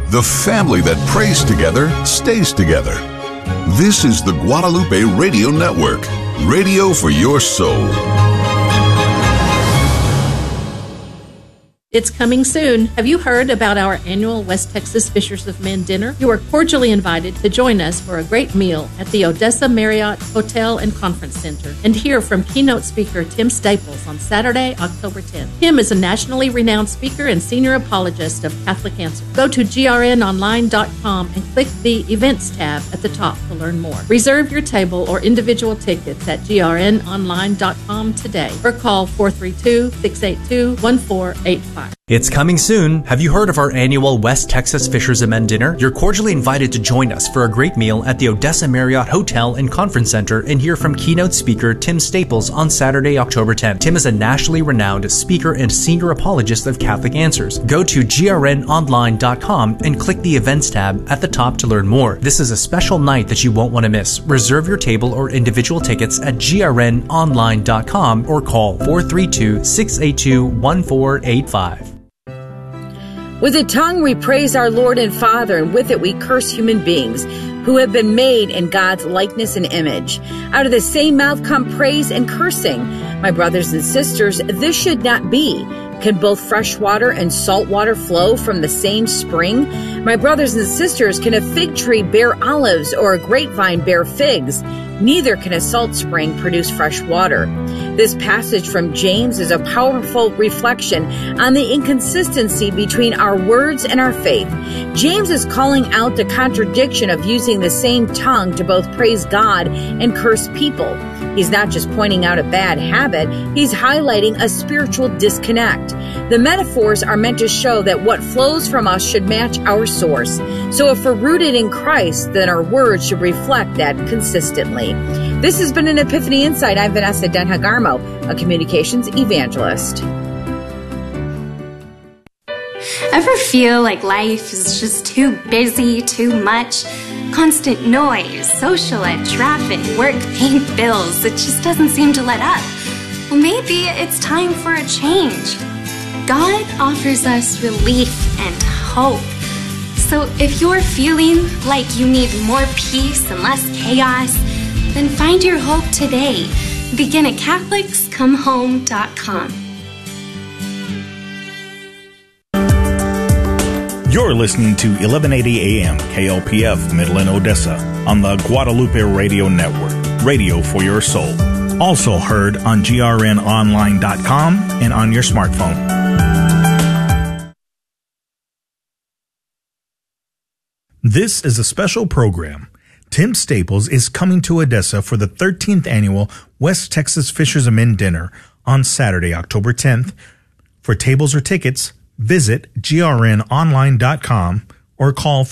The family that prays together stays together. This is the Guadalupe Radio Network, radio for your soul. It's coming soon. Have you heard about our annual West Texas Fishers of Men dinner? You are cordially invited to join us for a great meal at the Odessa Marriott Hotel and Conference Center and hear from keynote speaker Tim Staples on Saturday, October 10th. Tim is a nationally renowned speaker and senior apologist of Catholic Answers. Go to grnonline.com and click the Events tab at the top to learn more. Reserve your table or individual tickets at grnonline.com today or call 432-682-1485. It's coming soon. Have you heard of our annual West Texas Fishers of Men dinner? You're cordially invited to join us for a great meal at the Odessa Marriott Hotel and Conference Center and hear from keynote speaker Tim Staples on Saturday, October 10th. Tim is a nationally renowned speaker and senior apologist of Catholic Answers. Go to grnonline.com and click the Events tab at the top to learn more. This is a special night that you won't want to miss. Reserve your table or individual tickets at grnonline.com or call 432-682-1485. With the tongue we praise our Lord and Father, and with it we curse human beings who have been made in God's likeness and image. Out of the same mouth come praise and cursing. My brothers and sisters, this should not be. Can both fresh water and salt water flow from the same spring? My brothers and sisters, can a fig tree bear olives or a grapevine bear figs? Neither can a salt spring produce fresh water. This passage from James is a powerful reflection on the inconsistency between our words and our faith. James is calling out the contradiction of using the same tongue to both praise God and curse people. He's not just pointing out a bad habit, he's highlighting a spiritual disconnect. The metaphors are meant to show that what flows from us should match our source. So if we're rooted in Christ, then our words should reflect that consistently. This has been an Epiphany Insight. I'm Vanessa Denhagarmo, a communications evangelist. Ever feel like life is just too busy, too much? Constant noise, social ed, traffic, work, paying bills. It just doesn't seem to let up. Well, maybe it's time for a change. God offers us relief and hope. So if you're feeling like you need more peace and less chaos, then find your hope today. Begin at CatholicsComeHome.com. You're listening to 1180 AM KLPF Midland, Odessa on the Guadalupe Radio Network, radio for your soul. Also heard on grnonline.com and on your smartphone. This is a special program. Tim Staples is coming to Odessa for the 13th annual West Texas Fishers of Men dinner on Saturday, October 10th. For tables or tickets, visit grnonline.com or call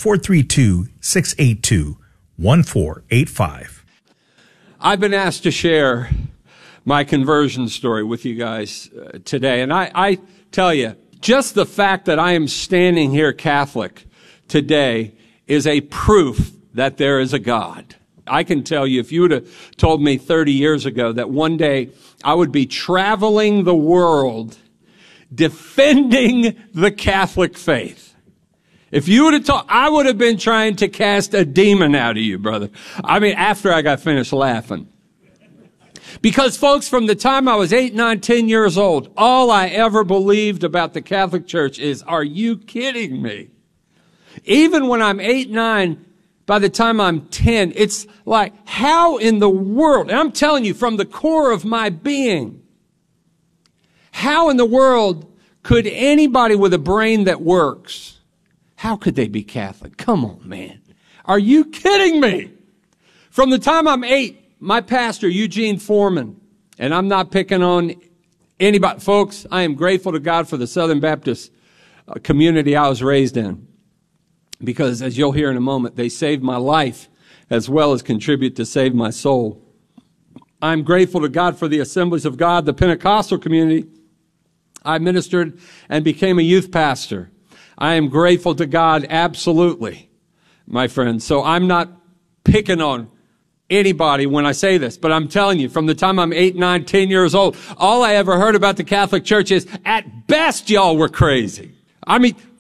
432-682-1485. I've been asked to share my conversion story with you guys today. And I tell you, just the fact that I am standing here Catholic today is a proof that there is a God. I can tell you, if you would have told me 30 years ago that one day I would be traveling the world defending the Catholic faith. If you would have told, I would have been trying to cast a demon out of you, brother. I mean, after I got finished laughing. Because folks, from the time I was 8, 9, 10 years old, all I ever believed about the Catholic Church is, are you kidding me? Even when I'm 8, 9, by the time I'm 10, it's like, how in the world, and I'm telling you from the core of my being, how in the world could anybody with a brain that works, how could they be Catholic? Come on, man. Are you kidding me? From the time I'm 8, my pastor, Eugene Foreman, and I'm not picking on anybody. Folks, I am grateful to God for the Southern Baptist community I was raised in. Because, as you'll hear in a moment, they saved my life as well as contribute to save my soul. I'm grateful to God for the Assemblies of God, the Pentecostal community. I ministered and became a youth pastor. I am grateful to God, absolutely, my friends. So I'm not picking on anybody when I say this, but I'm telling you, from the time I'm 8, 9, 10 years old, all I ever heard about the Catholic Church is, at best, y'all were crazy. I mean,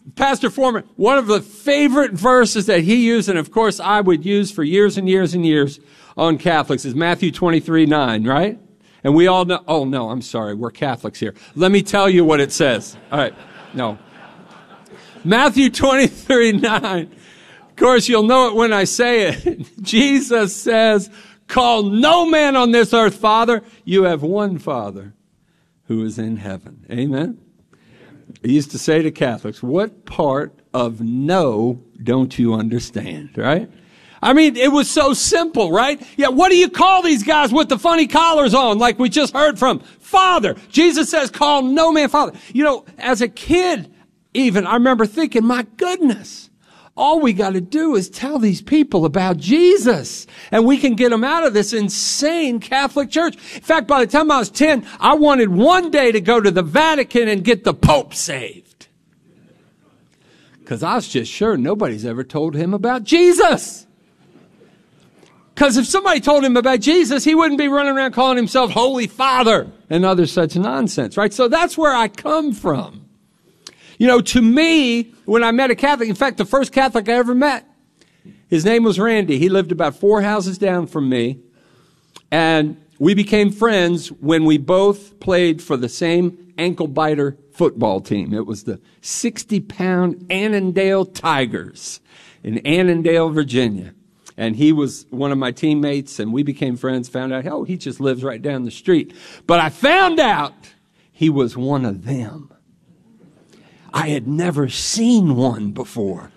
Pastor Foreman, one of the favorite verses that he used, and of course I would use for years and years and years on Catholics, is Matthew 23:9, right? And we all know, oh no, I'm sorry, we're Catholics here. Let me tell you what it says. All right, no. Matthew 23:9. Of course, you'll know it when I say it. Jesus says, call no man on this earth Father. You have one Father who is in heaven. Amen? I used to say to Catholics, what part of no don't you understand, right? I mean, it was so simple, right? Yeah, what do you call these guys with the funny collars on, like we just heard from? Father. Jesus says, call no man Father. You know, as a kid, even, I remember thinking, my goodness, all we got to do is tell these people about Jesus, and we can get them out of this insane Catholic Church. In fact, by the time I was 10, I wanted one day to go to the Vatican and get the Pope saved. Because I was just sure nobody's ever told him about Jesus. Because if somebody told him about Jesus, he wouldn't be running around calling himself Holy Father and other such nonsense, right? So that's where I come from. You know, to me, when I met a Catholic, in fact, the first Catholic I ever met, his name was Randy. He lived about 4 houses down from me. And we became friends when we both played for the same ankle-biter football team. It was the 60-pound Annandale Tigers in Annandale, Virginia. And he was one of my teammates, and we became friends, found out, oh, he just lives right down the street. But I found out he was one of them. I had never seen one before.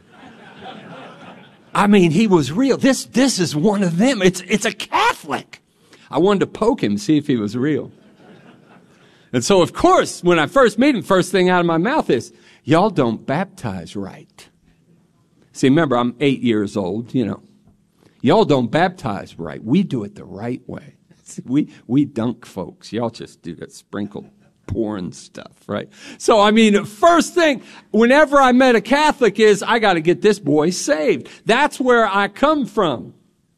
I mean, he was real. This is one of them. It's a Catholic. I wanted to poke him, see if he was real. And so, of course, when I first meet him, first thing out of my mouth is, y'all don't baptize right. See, remember, I'm 8 years old, you know. Y'all don't baptize right. We do it the right way. See, we dunk folks. Y'all just do that sprinkled pouring stuff, right? So, I mean, first thing, whenever I met a Catholic is, I got to get this boy saved. That's where I come from.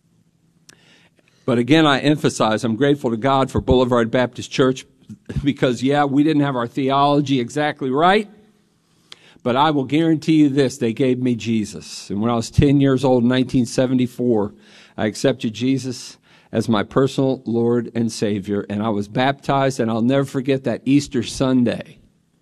But again, I emphasize, I'm grateful to God for Boulevard Baptist Church because, yeah, we didn't have our theology exactly right. But I will guarantee you this, they gave me Jesus. And when I was 10 years old in 1974, I accepted Jesus as my personal Lord and Savior, and I was baptized, and I'll never forget that Easter Sunday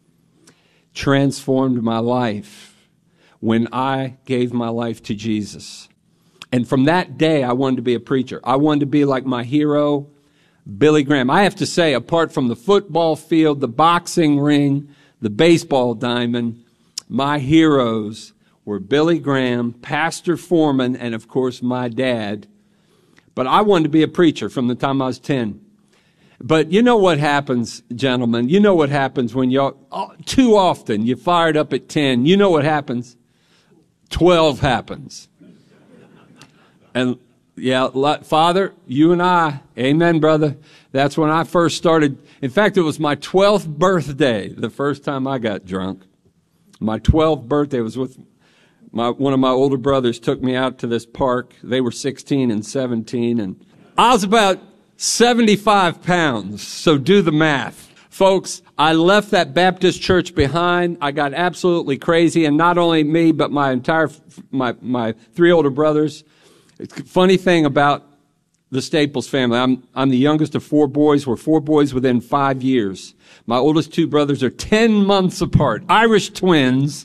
transformed my life when I gave my life to Jesus. And from that day, I wanted to be a preacher. I wanted to be like my hero, Billy Graham. I have to say, apart from the football field, the boxing ring, the baseball diamond, my heroes were Billy Graham, Pastor Foreman, and of course my dad. But I wanted to be a preacher from the time I was 10. But you know what happens, gentlemen? You know what happens when too often you fired up at 10. You know what happens? 12 happens. And yeah, Father, you and I, amen, brother. That's when I first started. In fact, it was my 12th birthday, the first time I got drunk. My 12th birthday was with one of my older brothers took me out to this park. They were 16 and 17, and I was about 75 pounds, so do the math. Folks, I left that Baptist church behind. I got absolutely crazy, and not only me, but my 3 older brothers. Funny thing about the Staples family, I'm the youngest of 4 boys. We're 4 boys within 5 years. My oldest 2 brothers are 10 months apart, Irish twins.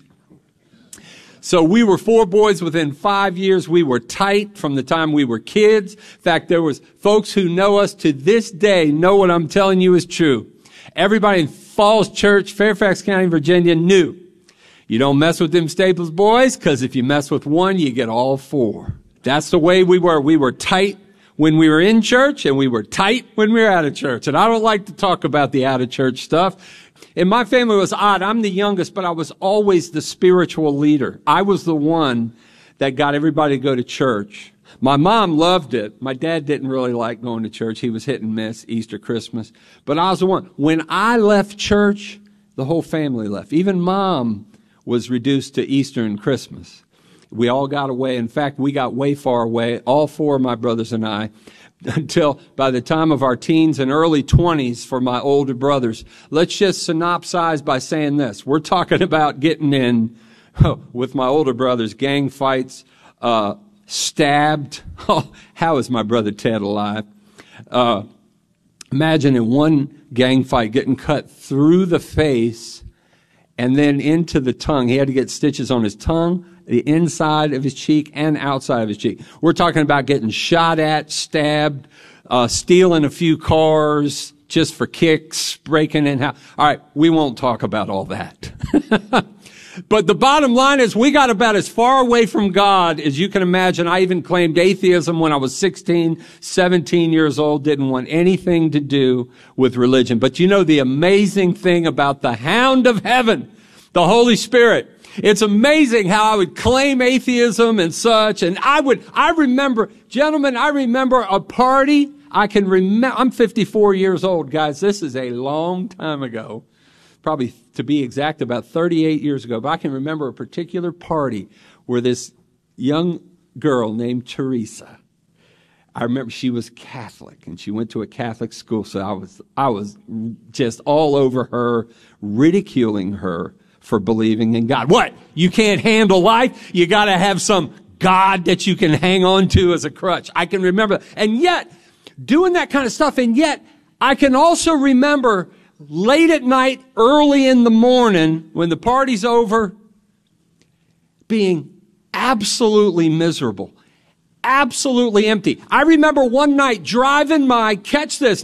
So we were 4 boys within 5 years. We were tight from the time we were kids. In fact, there was folks who know us to this day know what I'm telling you is true. Everybody in Falls Church, Fairfax County, Virginia knew. You don't mess with them Staples boys, because if you mess with one, you get all 4. That's the way we were. We were tight when we were in church, and we were tight when we were out of church. And I don't like to talk about the out of church stuff. And my family was odd. I'm the youngest, but I was always the spiritual leader. I was the one that got everybody to go to church. My mom loved it. My dad didn't really like going to church. He was hit and miss, Easter, Christmas. But I was the one. When I left church, the whole family left. Even Mom was reduced to Easter and Christmas. We all got away. In fact, we got way far away, all 4 of my brothers and I, until by the time of our teens and early 20s for my older brothers. Let's just synopsize by saying this. We're talking about getting in with my older brothers, gang fights, stabbed. Oh, how is my brother Ted alive? Imagine in one gang fight getting cut through the face and then into the tongue. He had to get stitches on his tongue, the inside of his cheek, and outside of his cheek. We're talking about getting shot at, stabbed, stealing a few cars just for kicks, breaking in house. All right, we won't talk about all that. But the bottom line is we got about as far away from God as you can imagine. I even claimed atheism when I was 16, 17 years old, didn't want anything to do with religion. But you know the amazing thing about the hound of heaven, the Holy Spirit, it's amazing how I would claim atheism and such. And I remember, gentlemen, I remember a party. I'm 54 years old, guys. This is a long time ago. Probably, to be exact, about 38 years ago. But I can remember a particular party where this young girl named Teresa, I remember she was Catholic, and she went to a Catholic school, so I was just all over her, ridiculing her for believing in God. What? You can't handle life? You got to have some God that you can hang on to as a crutch. I can remember. And yet, doing that kind of stuff, and yet, I can also remember late at night, early in the morning, when the party's over, being absolutely miserable, absolutely empty. I remember one night driving my, catch this,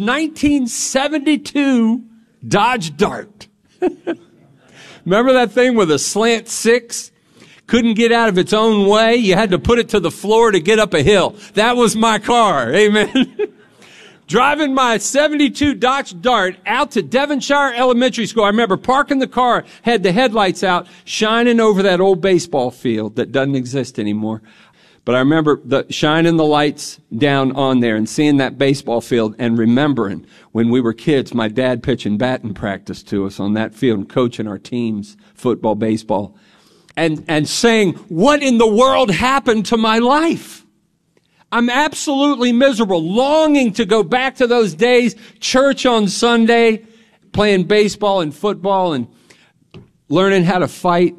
1972 Dodge Dart. Remember that thing with a slant six? Couldn't get out of its own way. You had to put it to the floor to get up a hill. That was my car. Amen. Driving my 72 Dodge Dart out to Devonshire Elementary School. I remember parking the car, had the headlights out, shining over that old baseball field that doesn't exist anymore. But I remember shining the lights down on there and seeing that baseball field and remembering when we were kids, my dad pitching batting practice to us on that field and coaching our teams, football, baseball, and saying, what in the world happened to my life? I'm absolutely miserable, longing to go back to those days, church on Sunday, playing baseball and football and learning how to fight.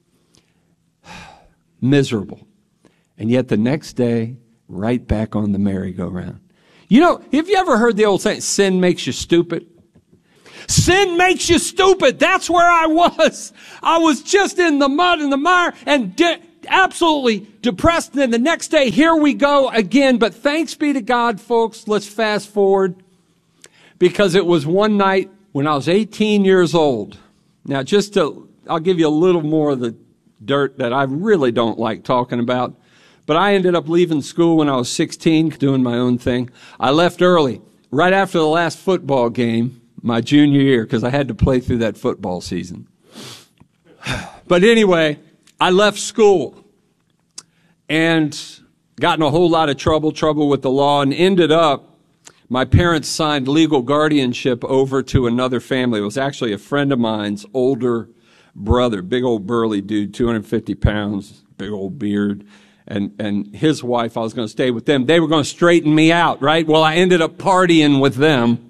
Miserable. And yet the next day, right back on the merry-go-round. You know, have you ever heard the old saying, sin makes you stupid? Sin makes you stupid. That's where I was. I was just in the mud and the mire and absolutely depressed. And then the next day, here we go again. But thanks be to God, folks. Let's fast forward. Because it was one night when I was 18 years old. Now, I'll give you a little more of the dirt that I really don't like talking about. But I ended up leaving school when I was 16, doing my own thing. I left early, right after the last football game, my junior year, because I had to play through that football season. But anyway, I left school and got in a whole lot of trouble with the law, and ended up, my parents signed legal guardianship over to another family. It was actually a friend of mine's older brother, big old burly dude, 250 pounds, big old beard. And his wife, I was going to stay with them. They were going to straighten me out, right? Well, I ended up partying with them.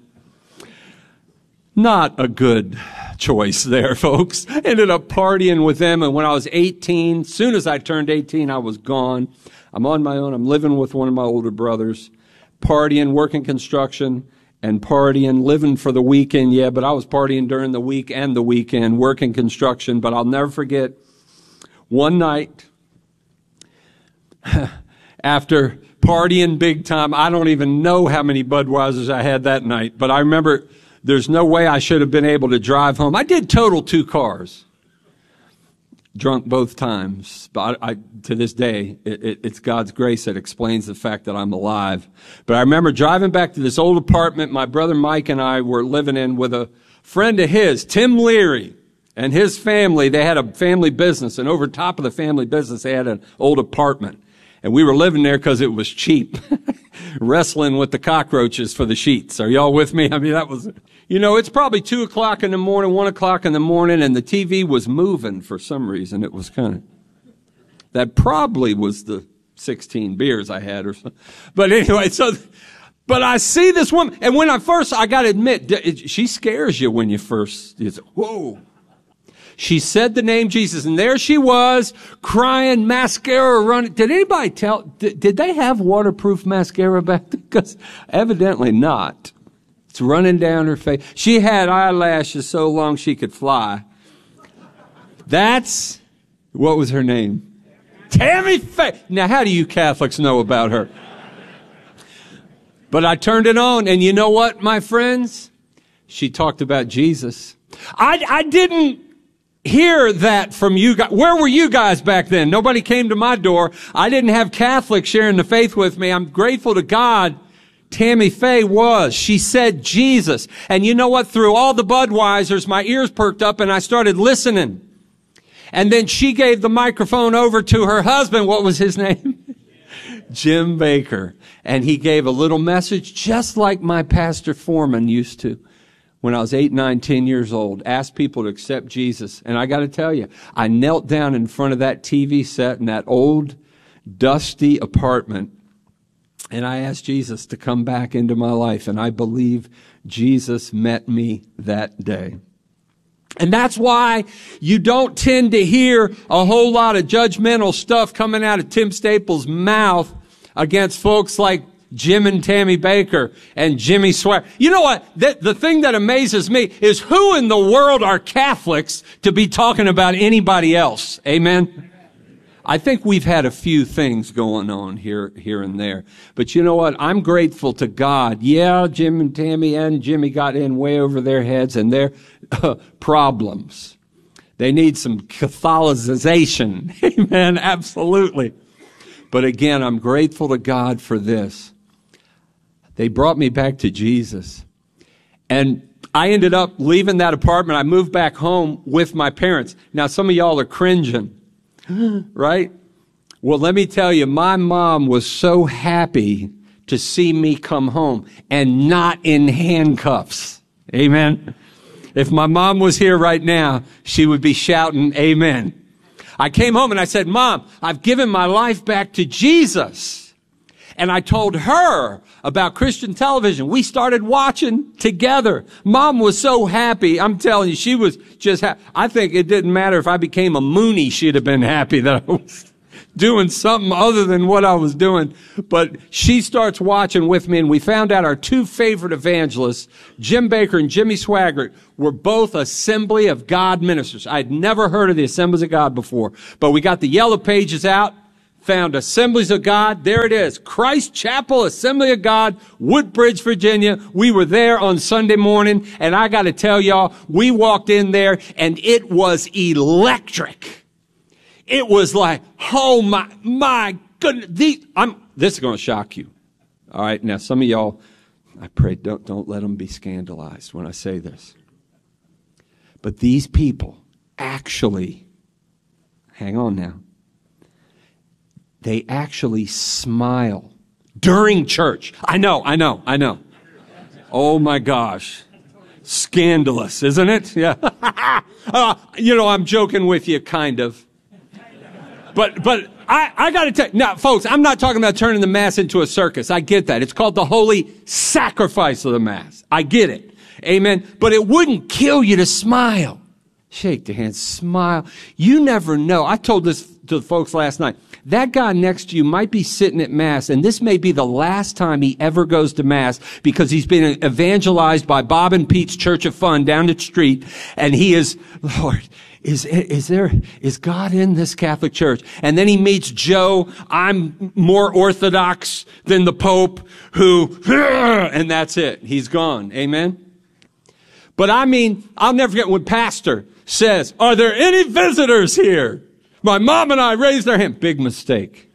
Not a good choice there, folks. Ended up partying with them. And when I was 18, as soon as I turned 18, I was gone. I'm on my own. I'm living with one of my older brothers, partying, working construction, and partying, living for the weekend. Yeah, but I was partying during the week and the weekend, working construction. But I'll never forget one night, after partying big time, I don't even know how many Budweisers I had that night, but I remember there's no way I should have been able to drive home. I did total 2 cars, drunk both times. But to this day, it's God's grace that explains the fact that I'm alive. But I remember driving back to this old apartment my brother Mike and I were living in with a friend of his, Tim Leary. And his family, they had a family business, and over top of the family business, they had an old apartment. And we were living there because it was cheap, wrestling with the cockroaches for the sheets. Are y'all with me? I mean, that was, it's probably 2 o'clock in the morning, 1 o'clock in the morning, and the TV was moving for some reason. It was that probably was the 16 beers I had or something. But anyway, but I see this woman, and when I got to admit, she scares you when you say, whoa. She said the name Jesus, and there she was, crying, mascara running. Did anybody did they have waterproof mascara back then? Because evidently not. It's running down her face. She had eyelashes so long she could fly. What was her name? Tammy Faye. Now, how do you Catholics know about her? But I turned it on, and you know what, my friends? She talked about Jesus. I didn't hear that from you guys. Where were you guys back then? Nobody came to my door. I didn't have Catholics sharing the faith with me. I'm grateful to God. Tammy Faye was. She said Jesus. And you know what? Through all the Budweisers, my ears perked up and I started listening. And then she gave the microphone over to her husband. What was his name? Jim Baker. And he gave a little message just like my Pastor Foreman used to. When I was 8, 9, 10 years old, asked people to accept Jesus. And I got to tell you, I knelt down in front of that TV set in that old, dusty apartment, and I asked Jesus to come back into my life. And I believe Jesus met me that day. And that's why you don't tend to hear a whole lot of judgmental stuff coming out of Tim Staples' mouth against folks like Jim and Tammy Baker and Jimmy Swaggart. You know what? The thing that amazes me is who in the world are Catholics to be talking about anybody else? Amen? I think we've had a few things going on here and there. But you know what? I'm grateful to God. Yeah, Jim and Tammy and Jimmy got in way over their heads and their problems. They need some Catholicization. Amen? Absolutely. But again, I'm grateful to God for this. They brought me back to Jesus. And I ended up leaving that apartment. I moved back home with my parents. Now, some of y'all are cringing, right? Well, let me tell you, my mom was so happy to see me come home and not in handcuffs. Amen. If my mom was here right now, she would be shouting, amen. I came home and I said, Mom, I've given my life back to Jesus. And I told her about Christian television. We started watching together. Mom was so happy. I'm telling you, she was just happy. I think it didn't matter if I became a Mooney. She'd have been happy that I was doing something other than what I was doing. But she starts watching with me, and we found out our two favorite evangelists, Jim Baker and Jimmy Swaggart, were both Assembly of God ministers. I'd never heard of the Assemblies of God before. But we got the yellow pages out. Found Assemblies of God. There it is. Christ Chapel, Assembly of God, Woodbridge, Virginia. We were there on Sunday morning, and I got to tell y'all, we walked in there, and it was electric. It was like, oh my goodness. This is going to shock you. All right, now some of y'all, I pray, don't let them be scandalized when I say this. But these people actually, hang on now. They actually smile during church. I know. Oh my gosh. Scandalous, isn't it? Yeah. I'm joking with you, kind of. But I got to tell you, now, folks, I'm not talking about turning the Mass into a circus. I get that. It's called the holy sacrifice of the Mass. I get it. Amen. But it wouldn't kill you to smile. Shake the hand, smile. You never know. I told this to the folks last night. That guy next to you might be sitting at Mass, and this may be the last time he ever goes to Mass because he's been evangelized by Bob and Pete's Church of Fun down the street, and he is, Lord, is God in this Catholic Church? And then he meets Joe, I'm more Orthodox than the Pope, and that's it. He's gone. Amen? But I mean, I'll never forget when Pastor says, are there any visitors here? My mom and I raised our hand. Big mistake.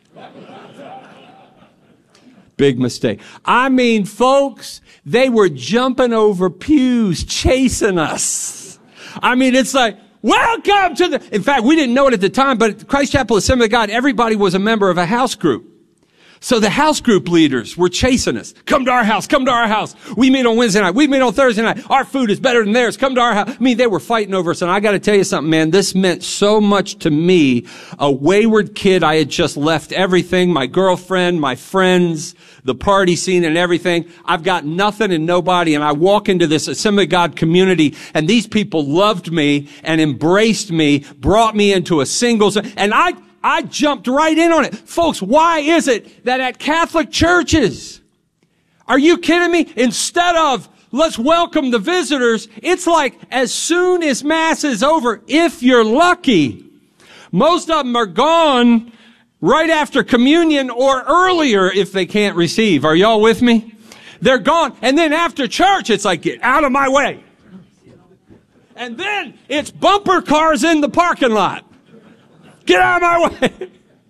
Big mistake. I mean, folks, they were jumping over pews, chasing us. I mean, it's like, welcome to the... In fact, we didn't know it at the time, but at Christ Chapel Assembly of God, everybody was a member of a house group. So the house group leaders were chasing us. Come to our house. Come to our house. We meet on Wednesday night. We meet on Thursday night. Our food is better than theirs. Come to our house. I mean, they were fighting over us. And I got to tell you something, man. This meant so much to me. A wayward kid. I had just left everything. My girlfriend, my friends, the party scene and everything. I've got nothing and nobody. And I walk into this Assembly of God community, and these people loved me and embraced me, brought me into a singles. And I jumped right in on it. Folks, why is it that at Catholic churches, are you kidding me? Instead of let's welcome the visitors, it's like as soon as Mass is over, if you're lucky, most of them are gone right after communion or earlier if they can't receive. Are y'all with me? They're gone. And then after church, it's like, get out of my way. And then it's bumper cars in the parking lot. Get out of my way.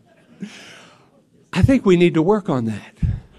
I think we need to work on that.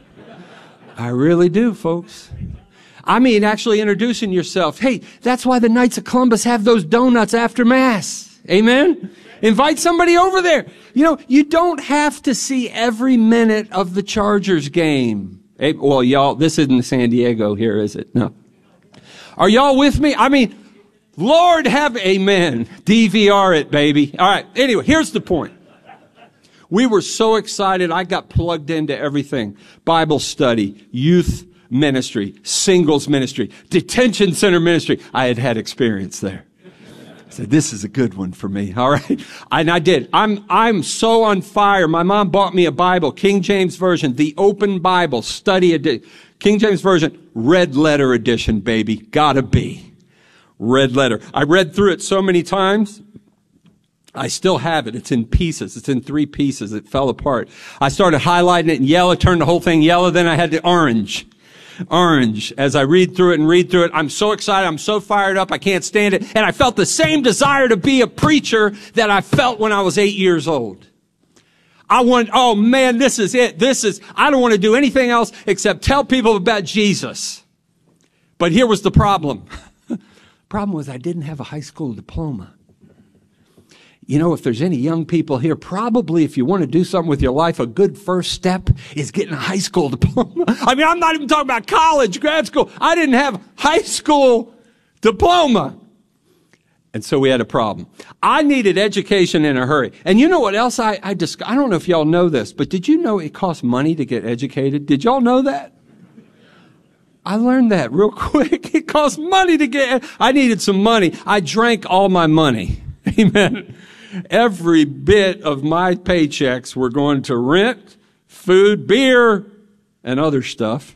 I really do, folks. I mean, actually introducing yourself. Hey, that's why the Knights of Columbus have those donuts after Mass. Amen? Invite somebody over there. You know, you don't have to see every minute of the Chargers game. Hey, well, y'all, this isn't San Diego here, is it? No. Are y'all with me? I mean, Lord have amen. DVR it, baby. All right. Anyway, here's the point. We were so excited. I got plugged into everything. Bible study, youth ministry, singles ministry, detention center ministry. I had experience there. I said, this is a good one for me. All right. And I did. I'm so on fire. My mom bought me a Bible, King James Version, the Open Bible, study edition. King James Version, red letter edition, baby. Gotta be. Red letter. I read through it so many times. I still have it. It's in pieces. It's in 3 pieces. It fell apart. I started highlighting it in yellow, turned the whole thing yellow. Then I had the orange. As I read through it. I'm so excited. I'm so fired up. I can't stand it. And I felt the same desire to be a preacher that I felt when I was 8 years old. Oh man, this is it. I don't want to do anything else except tell people about Jesus. But here was the problem. Problem was I didn't have a high school diploma. You know, if there's any young people here, probably if you want to do something with your life, a good first step is getting a high school diploma. I mean, I'm not even talking about college, grad school. I didn't have high school diploma. And so we had a problem. I needed education in a hurry. And you know what else I don't know if y'all know this, but did you know it costs money to get educated? Did y'all know that? I learned that real quick. It costs money to get, I needed some money. I drank all my money. Amen. Every bit of my paychecks were going to rent, food, beer, and other stuff.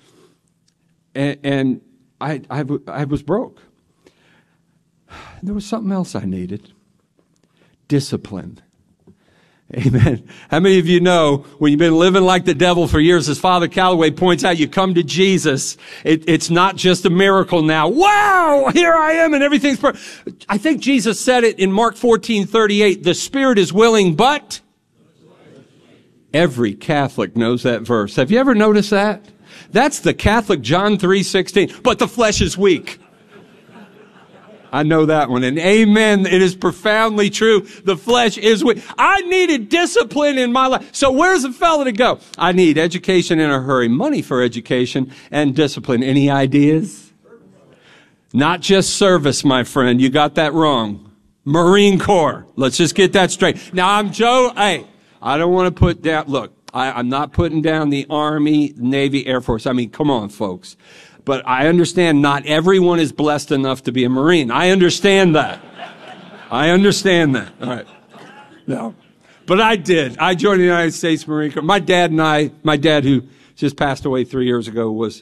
And I was broke. There was something else I needed. Discipline. Amen. How many of you know when you've been living like the devil for years, as Father Calloway points out, you come to Jesus. It's not just a miracle now. Wow, here I am and everything's perfect. I think Jesus said it in Mark 14:38. The spirit is willing, but every Catholic knows that verse. Have you ever noticed that? That's the Catholic John 3:16. But the flesh is weak. I know that one. And amen. It is profoundly true. The flesh is weak. I needed discipline in my life. So where's the fella to go? I need education in a hurry, money for education, and discipline. Any ideas? Not just service, my friend. You got that wrong. Marine Corps. Let's just get that straight. Now hey, I don't want to put down, look, I'm not putting down the Army, Navy, Air Force. I mean, come on, folks. But I understand not everyone is blessed enough to be a Marine. I understand that. All right. No. But I did. I joined the United States Marine Corps. My dad, who just passed away 3 years ago, was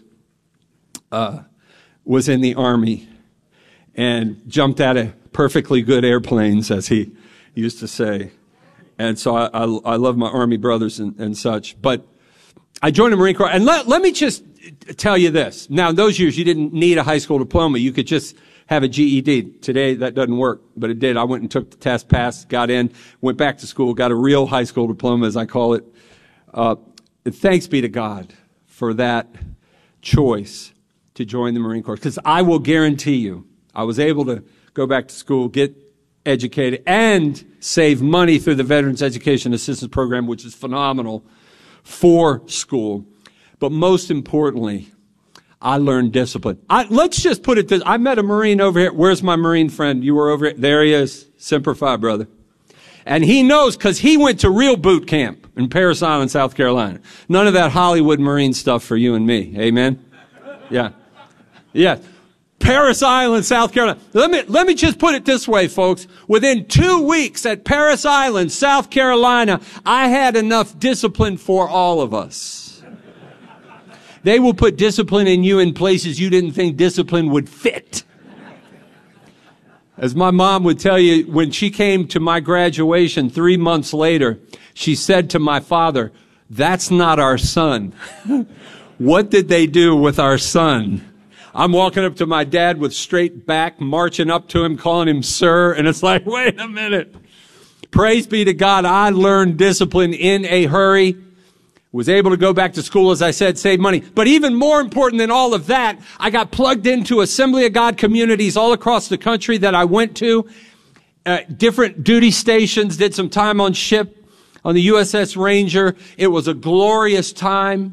in the Army and jumped out of perfectly good airplanes, as he used to say. And so I love my Army brothers and such. But I joined the Marine Corps. And let me just tell you this. Now, in those years, you didn't need a high school diploma. You could just have a GED. Today, that doesn't work, but it did. I went and took the test, passed, got in, went back to school, got a real high school diploma, as I call it. Thanks be to God for that choice to join the Marine Corps. Because I will guarantee you, I was able to go back to school, get educated, and save money through the Veterans Education Assistance Program, which is phenomenal for school. But most importantly, I learned discipline. Let's just put it this. I met a Marine over here. Where's my Marine friend? You were over here. There he is. Semper Fi, brother. And he knows because he went to real boot camp in Parris Island, South Carolina. None of that Hollywood Marine stuff for you and me. Amen? Yeah. Yeah. Parris Island, South Carolina. Let me just put it this way, folks. Within 2 weeks at Parris Island, South Carolina, I had enough discipline for all of us. They will put discipline in you in places you didn't think discipline would fit. As my mom would tell you, when she came to my graduation 3 months later, she said to my father, "That's not our son." What did they do with our son? I'm walking up to my dad with straight back, marching up to him, calling him sir, and it's like, wait a minute. Praise be to God, I learned discipline in a hurry. Was able to go back to school, as I said, save money. But even more important than all of that, I got plugged into Assembly of God communities all across the country that I went to. Different duty stations, did some time on ship on the USS Ranger. It was a glorious time.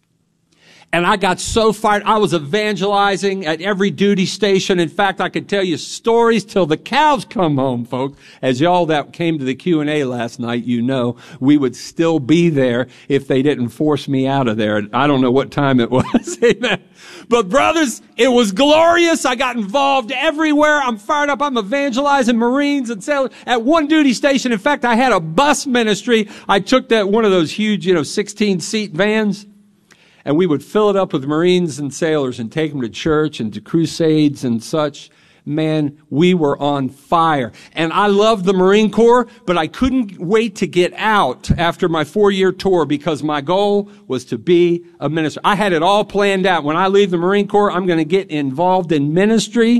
And I got so fired. I was evangelizing at every duty station. In fact, I could tell you stories till the cows come home, folks. As y'all that came to the Q&A last night, you know, we would still be there if they didn't force me out of there. I don't know what time it was. Amen. But brothers, it was glorious. I got involved everywhere. I'm fired up. I'm evangelizing Marines and sailors at one duty station. In fact, I had a bus ministry. I took one of those huge, 16-seat vans. And we would fill it up with Marines and sailors and take them to church and to crusades and such. Man, we were on fire. And I loved the Marine Corps, but I couldn't wait to get out after my 4-year tour because my goal was to be a minister. I had it all planned out. When I leave the Marine Corps, I'm going to get involved in ministry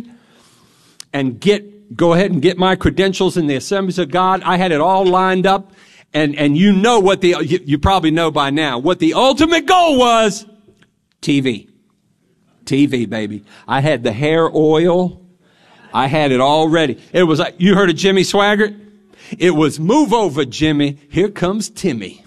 and go ahead and get my credentials in the Assemblies of God. I had it all lined up. And you know you probably know by now, what the ultimate goal was. TV. TV, baby. I had the hair oil. I had it all ready. It was like, you heard of Jimmy Swaggart? It was, move over, Jimmy. Here comes Timmy.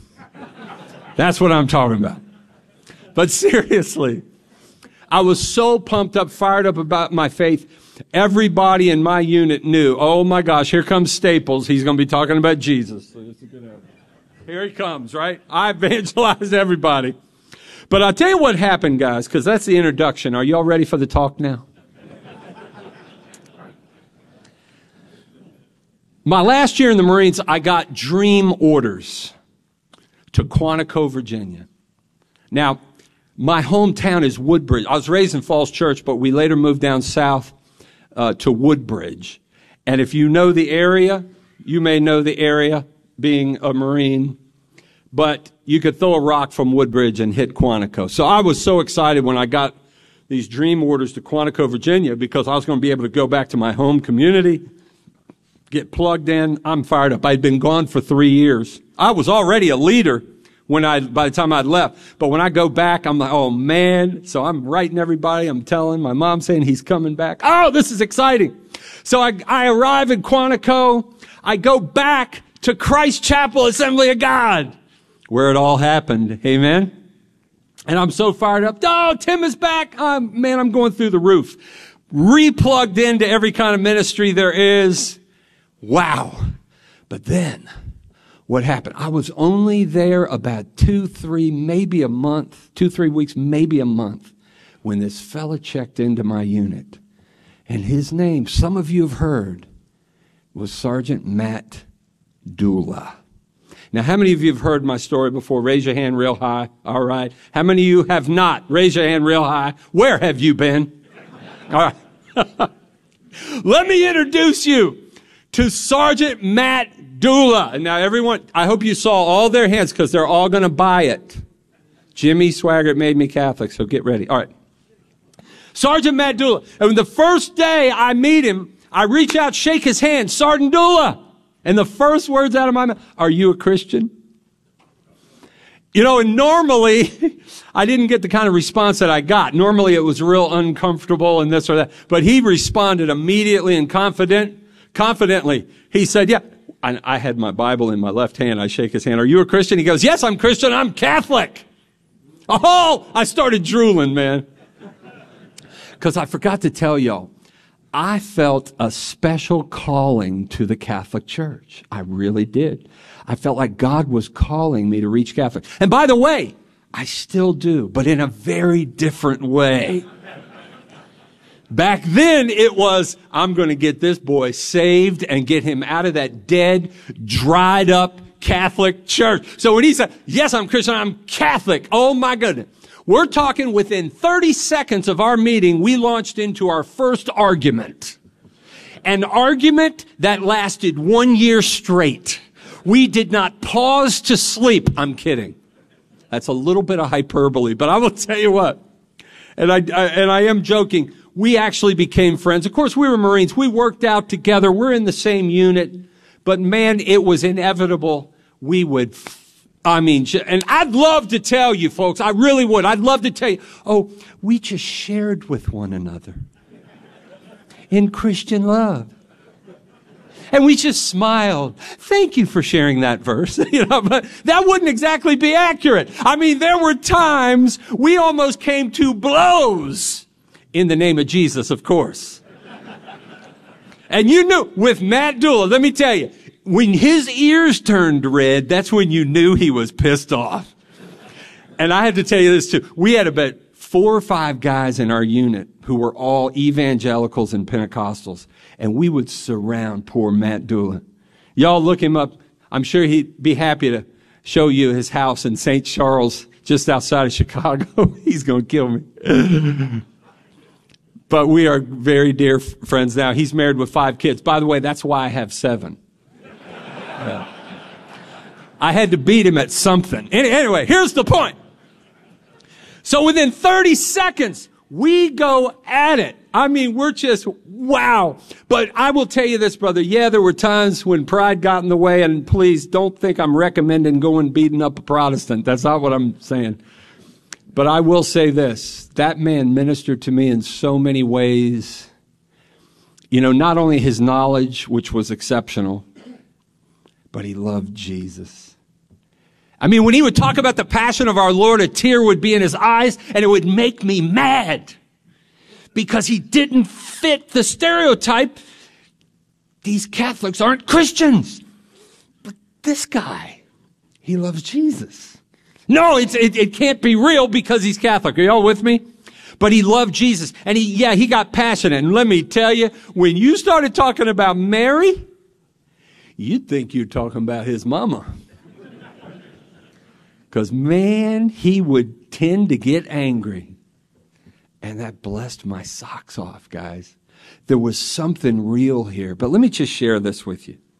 That's what I'm talking about. But seriously, I was so pumped up, fired up about my faith. Everybody in my unit knew, oh my gosh, here comes Staples. He's going to be talking about Jesus. So here he comes, right? I evangelized everybody. But I'll tell you what happened, guys, because that's the introduction. Are you all ready for the talk now? My last year in the Marines, I got dream orders to Quantico, Virginia. Now, my hometown is Woodbridge. I was raised in Falls Church, but we later moved down south to Woodbridge. And if you know the area, you may know the area being a Marine, but you could throw a rock from Woodbridge and hit Quantico. So I was so excited when I got these dream orders to Quantico, Virginia, because I was going to be able to go back to my home community, get plugged in. I'm fired up. I'd been gone for 3 years. I was already a leader by the time I'd left. But when I go back, I'm like, oh man. So I'm writing everybody. I'm telling my mom saying he's coming back. Oh, this is exciting. So I arrive in Quantico. I go back to Christ Chapel Assembly of God, where it all happened. Amen. And I'm so fired up. Oh, Tim is back. Man, I'm going through the roof. Replugged into every kind of ministry there is. Wow. But then what happened? I was only there about 2-3 weeks, maybe a month, when this fella checked into my unit. And his name, some of you have heard, was Sergeant Matt Dula. Now, how many of you have heard my story before? Raise your hand real high. All right. How many of you have not? Raise your hand real high. Where have you been? All right. Let me introduce you to Sergeant Matt Dula. And now everyone, I hope you saw all their hands because they're all going to buy it. Jimmy Swaggart made me Catholic, so get ready. All right. Sergeant Matt Dula. And the first day I meet him, I reach out, shake his hand, Sergeant Dula. And the first words out of my mouth, are you a Christian? You know, and normally I didn't get the kind of response that I got. Normally it was real uncomfortable and this or that. But he responded immediately and confidently. He said, yeah, I had my Bible in my left hand. I shake his hand. Are you a Christian? He goes, yes, I'm Christian. I'm Catholic. Oh, I started drooling, man. Because I forgot to tell y'all, I felt a special calling to the Catholic Church. I really did. I felt like God was calling me to reach Catholics. And by the way, I still do, but in a very different way. Back then, it was, I'm going to get this boy saved and get him out of that dead, dried up Catholic church. So when he said, yes, I'm Christian, I'm Catholic. Oh my goodness. We're talking within 30 seconds of our meeting, we launched into our first argument. An argument that lasted 1 year straight. We did not pause to sleep. I'm kidding. That's a little bit of hyperbole, but I will tell you what. And I am joking. We actually became friends. Of course, we were Marines. We worked out together. We're in the same unit. But man, it was inevitable. We would, and I'd love to tell you folks, I really would. I'd love to tell you, oh, we just shared with one another in Christian love. And we just smiled. Thank you for sharing that verse. But that wouldn't exactly be accurate. There were times we almost came to blows in the name of Jesus, of course. And you knew, with Matt Dula, let me tell you, when his ears turned red, that's when you knew he was pissed off. And I have to tell you this too. We had about 4 or 5 guys in our unit who were all evangelicals and Pentecostals. And we would surround poor Matt Dula. Y'all look him up. I'm sure he'd be happy to show you his house in St. Charles, just outside of Chicago. He's going to kill me. But we are very dear friends now. He's married with 5 kids. By the way, that's why I have 7. Yeah. I had to beat him at something. Anyway, here's the point. So within 30 seconds, we go at it. We're just, wow. But I will tell you this, brother. Yeah, there were times when pride got in the way, and please don't think I'm recommending going beating up a Protestant. That's not what I'm saying. But I will say this. That man ministered to me in so many ways. Not only his knowledge, which was exceptional, but he loved Jesus. When he would talk about the passion of our Lord, a tear would be in his eyes, and it would make me mad. Because he didn't fit the stereotype. These Catholics aren't Christians. But this guy, he loves Jesus. No, it can't be real because he's Catholic. Are y'all with me? But he loved Jesus. And he got passionate. And let me tell you, when you started talking about Mary, you'd think you're talking about his mama. Because, man, he would tend to get angry. And that blessed my socks off, guys. There was something real here. But let me just share this with you.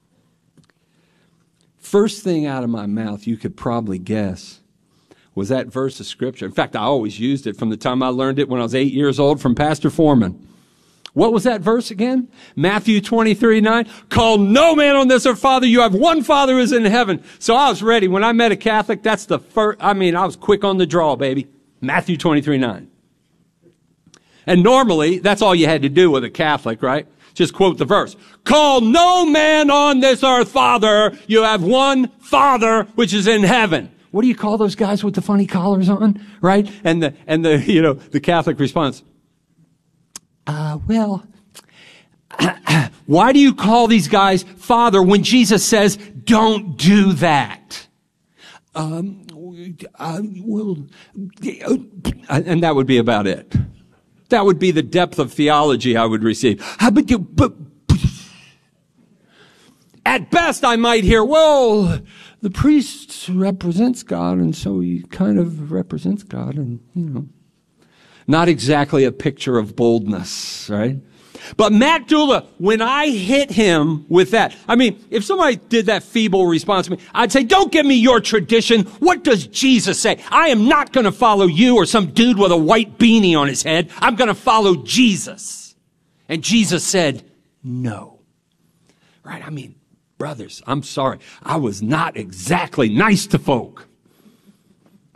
First thing out of my mouth, you could probably guess, was that verse of Scripture. In fact, I always used it from the time I learned it when I was 8 years old from Pastor Foreman. What was that verse again? Matthew 23:9. Call no man on this earth Father. You have one Father who is in heaven. So I was ready. When I met a Catholic, that's the first, I was quick on the draw, baby. Matthew 23:9. And normally, that's all you had to do with a Catholic, right? Just quote the verse. Call no man on this earth Father. You have one Father which is in heaven. What do you call those guys with the funny collars on, right? And the Catholic response, why do you call these guys Father when Jesus says, don't do that? And that would be about it. That would be the depth of theology I would receive. At best, I might hear, well, the priest represents God, and so he kind of represents God, and, not exactly a picture of boldness, right? But Matt Dula, when I hit him with that, if somebody did that feeble response to me, I'd say, don't give me your tradition. What does Jesus say? I am not going to follow you or some dude with a white beanie on his head. I'm going to follow Jesus. And Jesus said, no. Right? brothers, I'm sorry. I was not exactly nice to folk.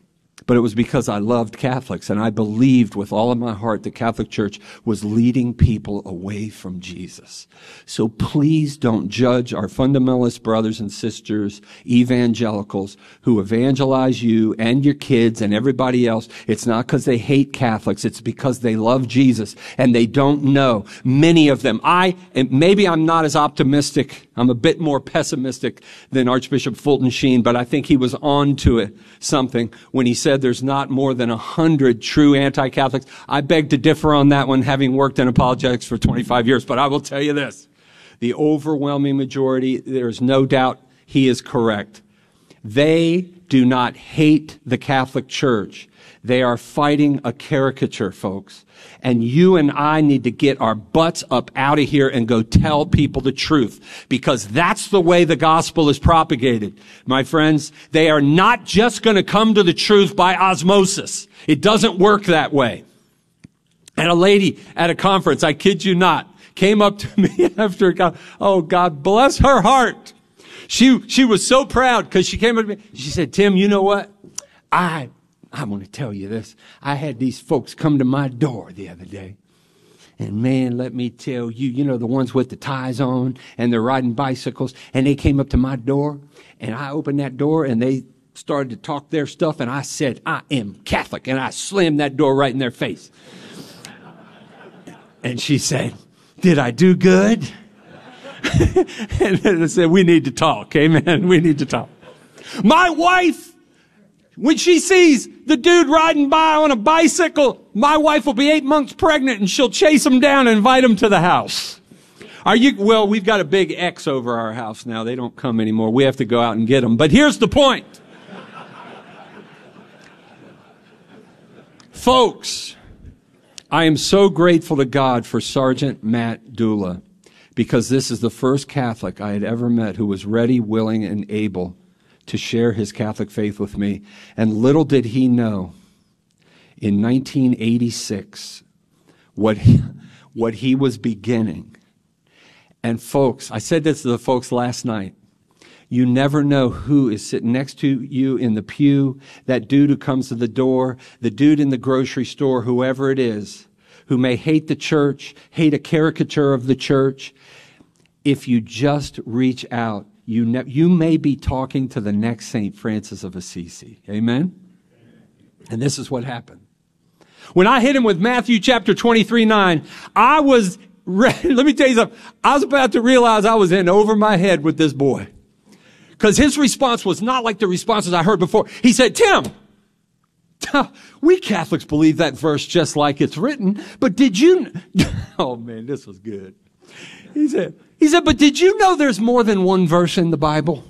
But it was because I loved Catholics, and I believed with all of my heart the Catholic Church was leading people away from Jesus. So please don't judge our fundamentalist brothers and sisters, evangelicals, who evangelize you and your kids and everybody else. It's not because they hate Catholics. It's because they love Jesus, and they don't know. Many of them. Maybe I'm not as optimistic. I'm a bit more pessimistic than Archbishop Fulton Sheen, but I think he was on to it, something, when he said there's not more than 100 true anti-Catholics. I beg to differ on that one, having worked in apologetics for 25 years, but I will tell you this. The overwhelming majority, there's no doubt he is correct. They do not hate the Catholic Church. They are fighting a caricature, folks. And you and I need to get our butts up out of here and go tell people the truth, because that's the way the gospel is propagated. My friends, they are not just going to come to the truth by osmosis. It doesn't work that way. And a lady at a conference, I kid you not, came up to me after, God bless her heart. She was so proud because she came up to me. She said, Tim, you know what? I'm going to tell you this. I had these folks come to my door the other day. And man, let me tell you, you know, the ones with the ties on and they're riding bicycles. And they came up to my door and I opened that door and they started to talk their stuff. And I said, I am Catholic. And I slammed that door right in their face. And she said, did I do good? And then I said, we need to talk. Amen. We need to talk. My wife, when she sees the dude riding by on a bicycle, my wife will be 8 months pregnant and she'll chase him down and invite him to the house. Well, we've got a big X over our house now. They don't come anymore. We have to go out and get them. But here's the point. Folks, I am so grateful to God for Sergeant Matt Dula, because this is the first Catholic I had ever met who was ready, willing, and able to share his Catholic faith with me. And little did he know, in 1986, what he was beginning. And folks, I said this to the folks last night. You never know who is sitting next to you in the pew, that dude who comes to the door, the dude in the grocery store, whoever it is, who may hate the church, hate a caricature of the church. If you just reach out, you may be talking to the next St. Francis of Assisi. Amen? And this is what happened. When I hit him with Matthew chapter 23:9, I was ready. Let me tell you something. I was about to realize I was in over my head with this boy. Because his response was not like the responses I heard before. He said, Tim, we Catholics believe that verse just like it's written, but did you... Oh man, this was good. He said, but did you know there's more than one verse in the Bible?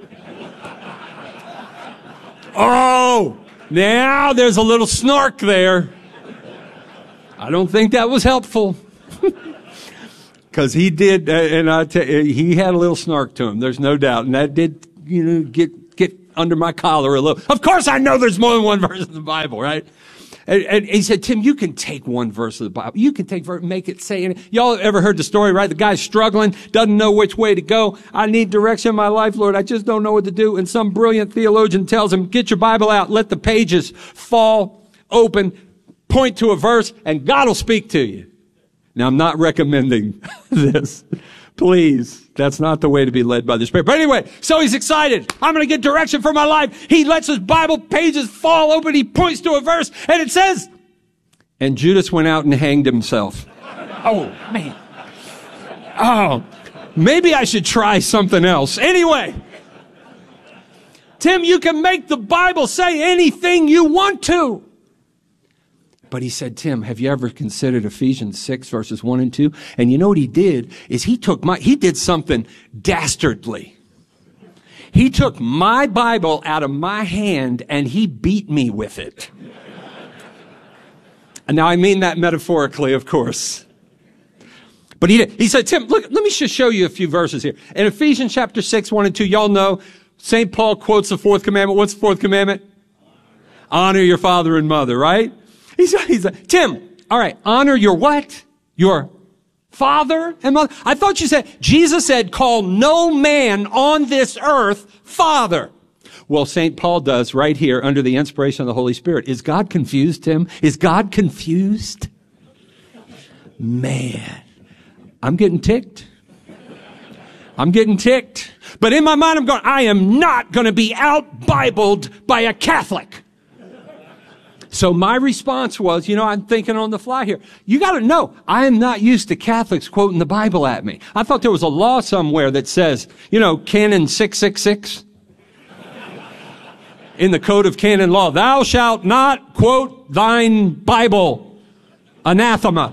Oh, now there's a little snark there. I don't think that was helpful. Because he did, and he had a little snark to him. There's no doubt. And that did, get under my collar a little. Of course I know there's more than one verse in the Bible, right? And he said, Tim, you can take one verse of the Bible. You can make it say it. Y'all ever heard the story, right? The guy's struggling, doesn't know which way to go. I need direction in my life, Lord. I just don't know what to do. And some brilliant theologian tells him, get your Bible out, let the pages fall open, point to a verse, and God will speak to you. Now, I'm not recommending this. Please. That's not the way to be led by the Spirit. But anyway, so he's excited. I'm going to get direction for my life. He lets his Bible pages fall open. He points to a verse and it says, and Judas went out and hanged himself. Oh, man. Oh, maybe I should try something else. Anyway, Tim, you can make the Bible say anything you want to. But he said, Tim, have you ever considered Ephesians 6 verses 1 and 2? And you know what he did is he did something dastardly. He took my Bible out of my hand and he beat me with it. And now I mean that metaphorically, of course. But he said, Tim, look, let me just show you a few verses here. In Ephesians chapter 6, 1 and 2, y'all know St. Paul quotes the fourth commandment. What's the fourth commandment? Honor your father and mother, right? He's like, Tim, all right, honor your what? Your father and mother? I thought you said, Jesus said, call no man on this earth father. Well, St. Paul does right here under the inspiration of the Holy Spirit. Is God confused, Tim? Is God confused? Man, I'm getting ticked. But in my mind, I'm going, I am not going to be out-Bibled by a Catholic. So my response was, I'm thinking on the fly here. You got to know, I am not used to Catholics quoting the Bible at me. I thought there was a law somewhere that says, Canon 666. In the Code of Canon Law, thou shalt not quote thine Bible. Anathema.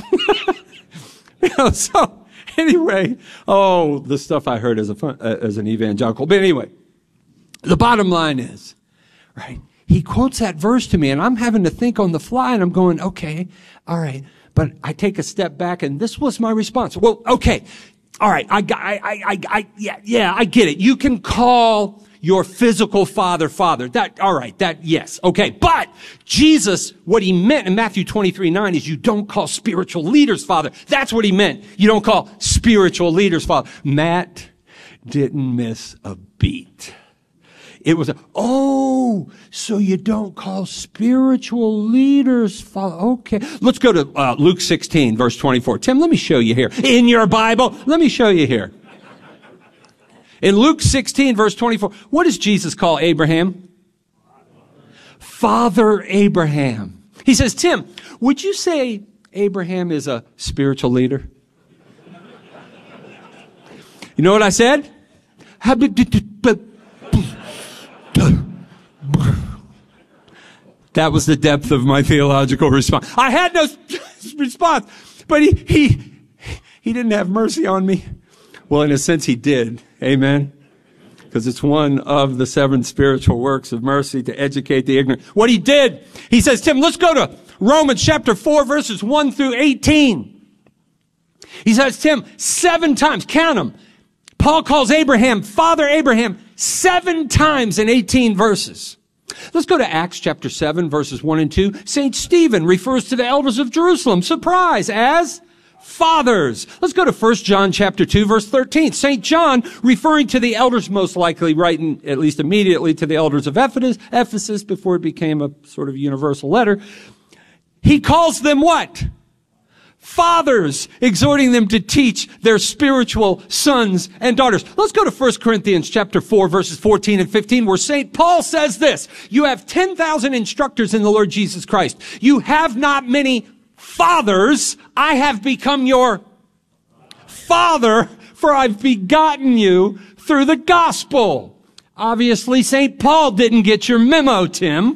So anyway, the stuff I heard as an evangelical. But anyway, the bottom line is, right? He quotes that verse to me, and I'm having to think on the fly, and I'm going, okay, all right. But I take a step back, and this was my response. Well, okay, all right, I get it. You can call your physical father. Yes, okay. But Jesus, what he meant in Matthew 23:9 is you don't call spiritual leaders father. That's what he meant. You don't call spiritual leaders father. Matt didn't miss a beat. It was, so you don't call spiritual leaders father. Okay. Let's go to Luke 16, verse 24. Tim, let me show you here. In your Bible, let me show you here. In Luke 16, verse 24, what does Jesus call Abraham? Father Abraham. He says, Tim, would you say Abraham is a spiritual leader? You know what I said? That was the depth of my theological response. I had no response, but he didn't have mercy on me. Well, in a sense, he did. Amen. Because it's one of the 7 spiritual works of mercy to educate the ignorant. What he did, he says, Tim, let's go to Romans chapter 4, verses 1 through 18. He says, Tim, 7 times, count them. Paul calls Abraham, Father Abraham, 7 times in 18 verses. Let's go to Acts chapter 7, verses 1 and 2. St. Stephen refers to the elders of Jerusalem, surprise, as fathers. Let's go to 1 John chapter 2, verse 13. St. John, referring to the elders, most likely writing at least immediately to the elders of Ephesus before it became a sort of universal letter. He calls them what? Fathers, exhorting them to teach their spiritual sons and daughters. Let's go to 1 Corinthians chapter 4, verses 14 and 15, where St. Paul says this, you have 10,000 instructors in the Lord Jesus Christ. You have not many fathers. I have become your father, for I've begotten you through the gospel. Obviously, St. Paul didn't get your memo, Tim.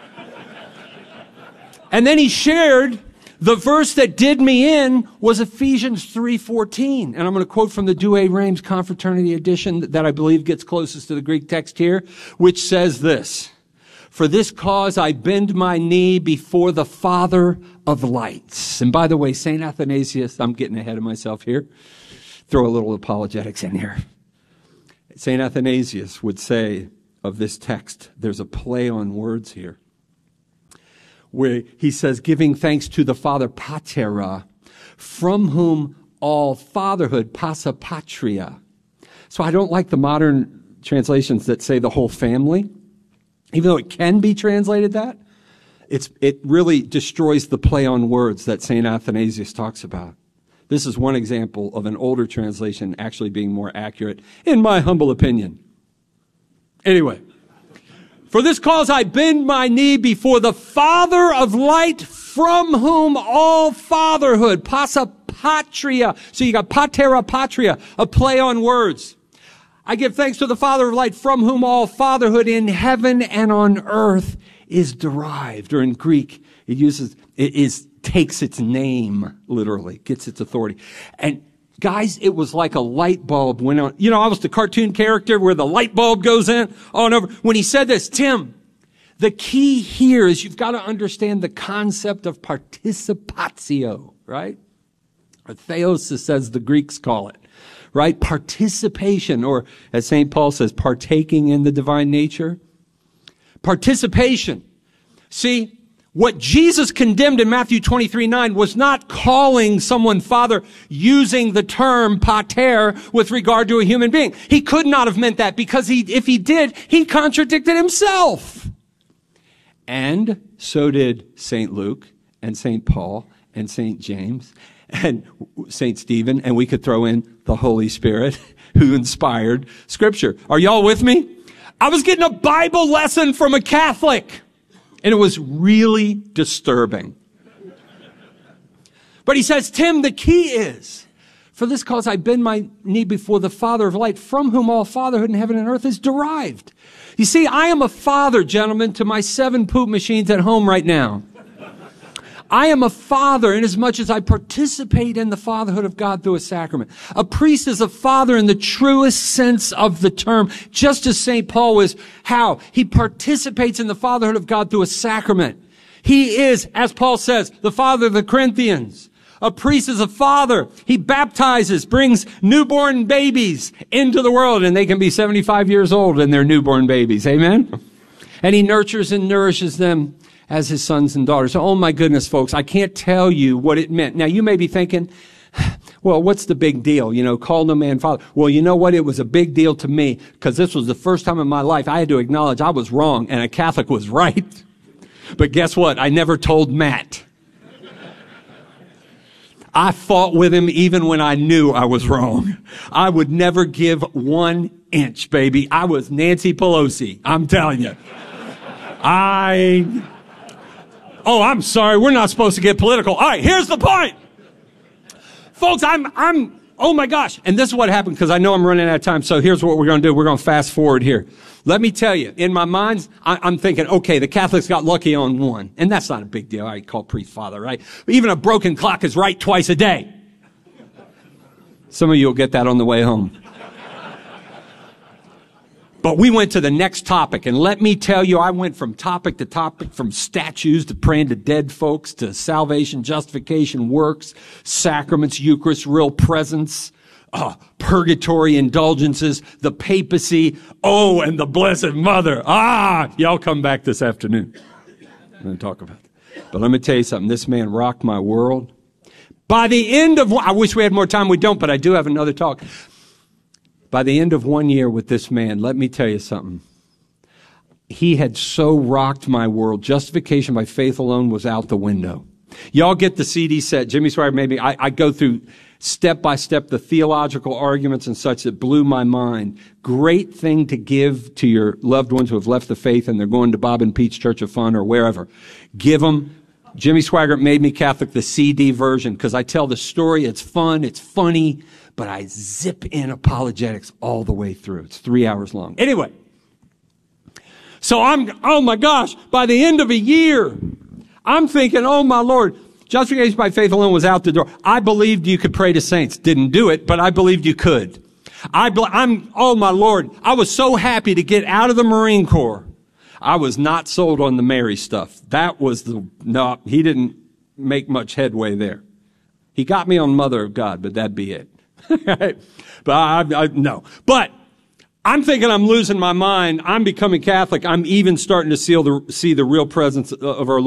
And then he shared the verse that did me in was Ephesians 3:14. And I'm going to quote from the Douay-Rheims Confraternity edition that I believe gets closest to the Greek text here, which says this, for this cause I bend my knee before the Father of lights. And by the way, St. Athanasius, I'm getting ahead of myself here. Throw a little apologetics in here. St. Athanasius would say of this text, there's a play on words here, where he says, giving thanks to the Father, patera, from whom all fatherhood, passa patria. So I don't like the modern translations that say the whole family, even though it can be translated that. It really destroys the play on words that St. Athanasius talks about. This is one example of an older translation actually being more accurate, in my humble opinion. Anyway. For this cause I bend my knee before the Father of light, from whom all fatherhood, passa patria. So you got patera patria, a play on words. I give thanks to the Father of light, from whom all fatherhood in heaven and on earth is derived. Or in Greek, takes its name, literally, gets its authority. And guys, it was like a light bulb went on. I was the cartoon character where the light bulb goes in on over. When he said this, Tim, the key here is you've got to understand the concept of participatio, right? Or theosis, as the Greeks call it, right? Participation, or as St. Paul says, partaking in the divine nature. Participation. See, What Jesus condemned in Matthew 23:9 was not calling someone father using the term pater with regard to a human being. He could not have meant that because if he did, he contradicted himself. And so did St. Luke and St. Paul and St. James and St. Stephen, and we could throw in the Holy Spirit who inspired Scripture. Are y'all with me? I was getting a Bible lesson from a Catholic. And it was really disturbing. But he says, Tim, the key is, for this cause I bend my knee before the Father of light, from whom all fatherhood in heaven and earth is derived. You see, I am a father, gentlemen, to my 7 poop machines at home right now. I am a father inasmuch as I participate in the fatherhood of God through a sacrament. A priest is a father in the truest sense of the term, just as St. Paul was. How? He participates in the fatherhood of God through a sacrament. He is, as Paul says, the father of the Corinthians. A priest is a father. He baptizes, brings newborn babies into the world, and they can be 75 years old and they're newborn babies. Amen? And he nurtures and nourishes them as his sons and daughters. Oh my goodness, folks, I can't tell you what it meant. Now you may be thinking, well, what's the big deal? You know, call no man father. Well, you know what? It was a big deal to me because this was the first time in my life I had to acknowledge I was wrong and a Catholic was right. But guess what? I never told Matt. I fought with him even when I knew I was wrong. I would never give 1 inch, baby. I was Nancy Pelosi. I'm telling you. Oh, I'm sorry. We're not supposed to get political. All right, here's the point. Folks, oh my gosh. And this is what happened because I know I'm running out of time. So here's what we're going to do. We're going to fast forward here. Let me tell you, in my mind, I'm thinking, okay, the Catholics got lucky on one. And that's not a big deal. I call priest father, right? But even a broken clock is right twice a day. Some of you will get that on the way home. But we went to the next topic, and let me tell you, I went from topic to topic, from statues to praying to dead folks to salvation, justification, works, sacraments, Eucharist, real presence, purgatory, indulgences, the papacy, and the Blessed Mother. Y'all come back this afternoon. I'm going to talk about it. But let me tell you something. This man rocked my world. By the end of I wish we had more time. We don't, but I do have another talk. By the end of 1 year with this man, let me tell you something. He had so rocked my world. Justification by faith alone was out the window. Y'all get the CD set. Jimmy Swaggart made me. I go through step by step the theological arguments and such that blew my mind. Great thing to give to your loved ones who have left the faith and they're going to Bob and Pete's Church of Fun or wherever. Give them. Jimmy Swaggart Made Me Catholic, the CD version, because I tell the story. It's fun. It's funny. But I zip in apologetics all the way through. It's 3 hours long. Anyway, so oh my gosh, by the end of a year, I'm thinking, oh my Lord, justification by faith alone was out the door. I believed you could pray to saints. Didn't do it, but I believed you could. Oh my Lord, I was so happy to get out of the Marine Corps. I was not sold on the Mary stuff. No, he didn't make much headway there. He got me on Mother of God, but that'd be it. But no. But I'm thinking I'm losing my mind. I'm becoming Catholic. I'm even starting to see the real presence of our Lord.